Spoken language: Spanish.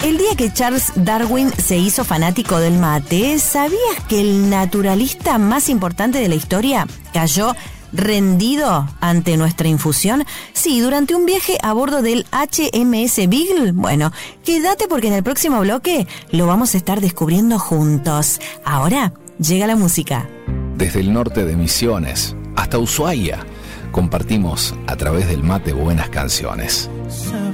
El día que Charles Darwin se hizo fanático del mate, ¿sabías que el naturalista más importante de la historia cayó rendido ante nuestra infusión? Sí, durante un viaje a bordo del HMS Beagle. Bueno, quédate porque en el próximo bloque lo vamos a estar descubriendo juntos. Ahora llega la música. Desde el norte de Misiones hasta Ushuaia, compartimos a través del mate buenas canciones.